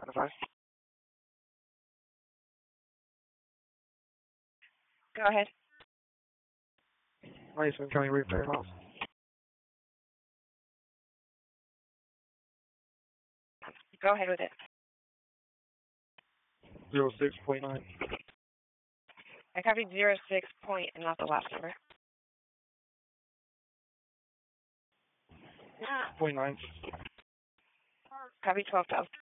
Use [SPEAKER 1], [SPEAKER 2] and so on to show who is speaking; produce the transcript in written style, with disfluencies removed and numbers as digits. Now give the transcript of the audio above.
[SPEAKER 1] Sorry.
[SPEAKER 2] Go ahead.
[SPEAKER 1] Mason County Repair House.
[SPEAKER 2] 'Go ahead with it.
[SPEAKER 1] 06.9.
[SPEAKER 2] I copied 06 point and not the last number.
[SPEAKER 1] 0.9.
[SPEAKER 2] Copy 12,000.